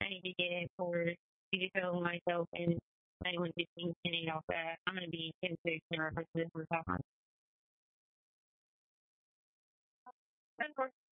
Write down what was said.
I need to get it for to show myself and anyone who's thinking off that I'm going to be considered for this for 5 months.